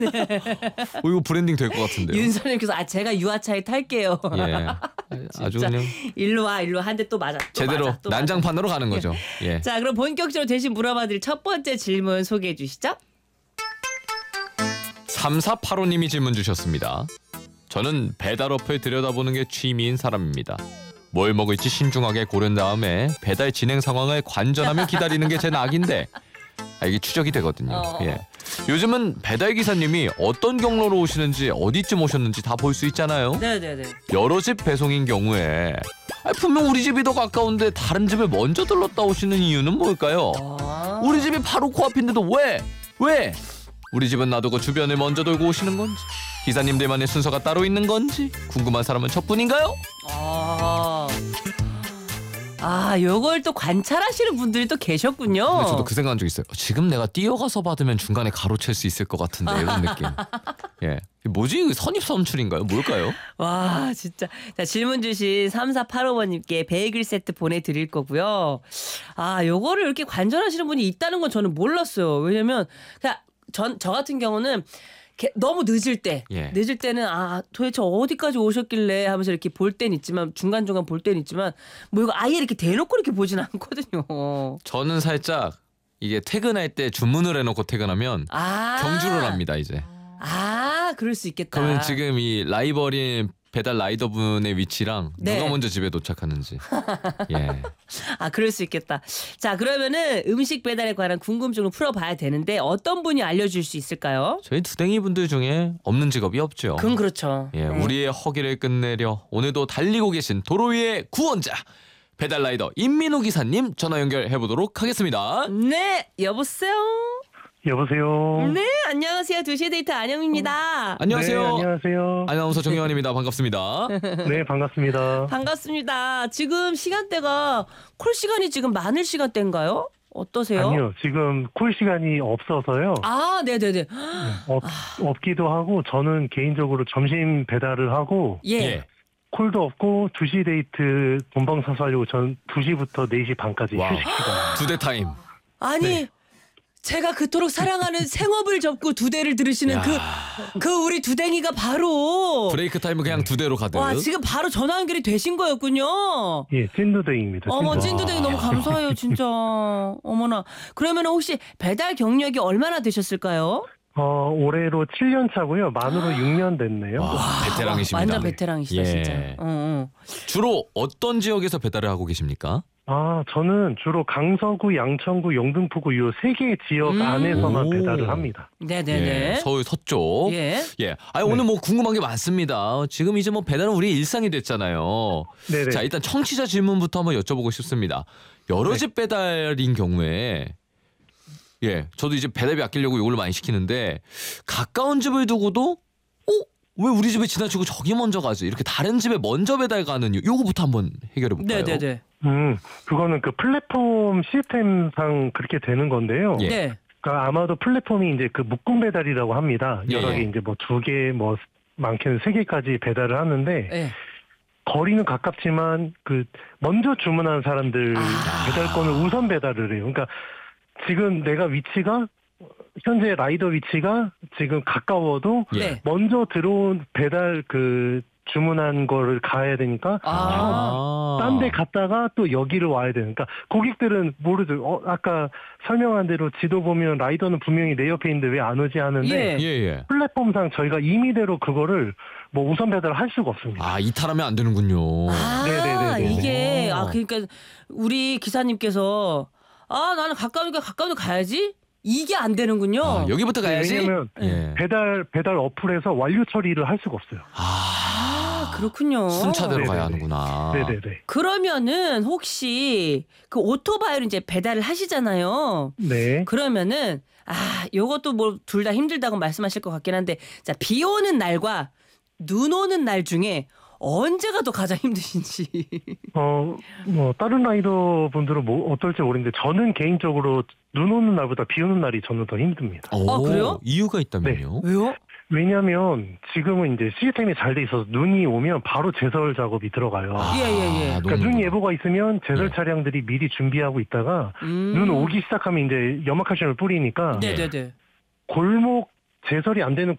이거 브랜딩 될 것 같은데요. 윤선영께서 제가 유아차에 탈게요. 예. 아주 그냥 일로 와 한 대 또 맞아. 또 제대로 맞아, 또 난장판으로 가는 거죠. 예. 자, 그럼 본격적으로 대신 물어봐드릴 첫 번째 질문 소개해 주시죠. 3485님이 질문 주셨습니다. 저는 배달 어플 들여다보는 게 취미인 사람입니다. 뭘 먹을지 신중하게 고른 다음에 배달 진행 상황을 관전하며 기다리는 게 제 낙인데 이게 추적이 되거든요. 예. 요즘은 배달 기사님이 어떤 경로로 오시는지 어디쯤 오셨는지 다 볼 수 있잖아요. 네네네. 여러 집 배송인 경우에 분명 우리 집이 더 가까운데 다른 집을 먼저 들렀다 오시는 이유는 뭘까요? 우리 집이 바로 코앞인데도 왜? 우리 집은 놔두고 주변을 먼저 돌고 오시는 건지 기사님들만의 순서가 따로 있는 건지 궁금한 사람은 저뿐인가요? 요걸 또 관찰하시는 분들이 또 계셨군요. 근데 저도 그 생각한 적 있어요. 지금 내가 뛰어가서 받으면 중간에 가로챌 수 있을 것 같은데 이런 느낌. 예, 뭐지? 선입선출인가요? 뭘까요? 와, 진짜. 자, 질문 주신 3485번님께 베이글 세트 보내드릴 거고요. 요거를 이렇게 관전하시는 분이 있다는 건 저는 몰랐어요. 왜냐면 그냥 저 같은 경우는 너무 늦을 때는 도대체 어디까지 오셨길래 하면서 이렇게 볼 때는 있지만 중간중간 볼 때는 있지만 뭐 이거 아예 이렇게 대놓고 이렇게 보진 않거든요. 저는 살짝 이게 퇴근할 때 주문을 해놓고 퇴근하면 경주를 합니다 이제. 그럴 수 있겠다. 그러면 지금 이 라이벌인 배달 라이더분의 위치랑 누가 먼저 집에 도착하는지. 예. 그럴 수 있겠다. 자, 그러면은 음식 배달에 관한 궁금증을 풀어봐야 되는데 어떤 분이 알려줄 수 있을까요? 저희 두댕이 분들 중에 없는 직업이 없죠. 그건 그렇죠. 예, 우리의 허기를 끝내려 오늘도 달리고 계신 도로 위의 구원자 배달 라이더 임민호 기사님 전화 연결해 보도록 하겠습니다. 네, 여보세요. 네, 안녕하세요. 2시의 데이트 안영입니다. 안녕하세요. 네, 안녕하세요. 아나운서 정혜원입니다. 반갑습니다. 네, 반갑습니다. 반갑습니다. 지금 시간대가 콜 시간이 지금 많을 시간대인가요? 어떠세요? 아니요, 지금 콜 시간이 없어서요. 네네네. 없기도 하고 저는 개인적으로 점심 배달을 하고 예. 콜도 없고 2시 데이트 본방사수 하려고 전 2시부터 4시 반까지 와우. 휴식 시간. 2대 타임. 아니 제가 그토록 사랑하는 생업을 접고 2대를 들으시는 그 우리 두댕이가 바로 브레이크 타임은 그냥 2대로 가득. 와, 지금 바로 전화 연결이 되신 거였군요. 예, 찐두댕입니다. 어머, 찐두댕이 너무 감사해요, 진짜. 어머나. 그러면 혹시 배달 경력이 얼마나 되셨을까요? 올해로 7년 차고요. 만으로 6년 됐네요. 와, 베테랑이십니다. 완전 베테랑이시다, 진짜. 주로 어떤 지역에서 배달을 하고 계십니까? 저는 주로 강서구, 양천구, 영등포구 요 3개 지역 안에서만 배달을 합니다. 네네네. 예, 서울 서쪽. 예. 오늘 뭐 궁금한 게 많습니다. 지금 이제 뭐 배달은 우리 일상이 됐잖아요. 네네. 자, 일단 청취자 질문부터 한번 여쭤보고 싶습니다. 여러 집 배달인 경우에 저도 이제 배달비 아끼려고 이걸로 많이 시키는데 가까운 집을 두고도 왜 우리 집에 지나치고 저기 먼저 가지? 이렇게 다른 집에 먼저 배달 가는 요거부터 한번 해결해 볼까요? 네네네. 그거는 그 플랫폼 시스템상 그렇게 되는 건데요. 예. 네. 그러니까 아마도 플랫폼이 이제 그 묶음 배달이라고 합니다. 여러 개 이제 뭐 2개, 뭐 많게는 3개까지 배달을 하는데 거리는 가깝지만 그 먼저 주문한 사람들 배달권을 우선 배달을 해요. 그러니까 지금 내가 위치가 현재 라이더 위치가 지금 가까워도 먼저 들어온 배달 그 주문한 거를 가야 되니까 딴 데 갔다가 또 여기를 와야 되니까 고객들은 모르죠. 아까 설명한 대로 지도 보면 라이더는 분명히 내 옆에 있는데 왜 안 오지 하는데 플랫폼상 저희가 임의대로 그거를 뭐 우선 배달을 할 수가 없습니다. 이탈하면 안 되는군요. 네네네. 이게 그러니까 우리 기사님께서 나는 가까우니까 가까운 데 가야지. 이게 안 되는군요. 여기부터 가야지. 왜냐면 배달 어플에서 완료 처리를 할 수가 없어요. 그렇군요. 순차대로 가야 하는구나. 네네네. 그러면은 혹시 그 오토바이로 이제 배달을 하시잖아요. 네. 그러면은 요것도 뭐 둘 다 힘들다고 말씀하실 것 같긴 한데 자, 비 오는 날과 눈 오는 날 중에 언제가 더 가장 힘드신지. 뭐 다른 라이더 분들은 뭐 어떨지 모르는데 저는 개인적으로 눈 오는 날보다 비 오는 날이 저는 더 힘듭니다. 그래요? 이유가 있다면요? 왜요? 왜냐하면 지금은 이제 시스템이 잘 돼 있어서 눈이 오면 바로 제설 작업이 들어가요. 그러니까 눈 예보가 있으면 제설 차량들이 미리 준비하고 있다가 눈 오기 시작하면 이제 염화칼슘을 뿌리니까 네네네. 골목 제설이 안 되는